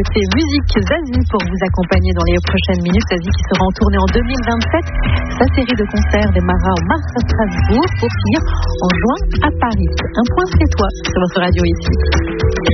côté musique, Zazie pour vous accompagner dans les prochaines minutes. Zazie qui sera en tournée en 2027. Sa série de concerts démarrera en mars à Strasbourg pour finir en juin à Paris. Un point c'est toi sur votre radio ici.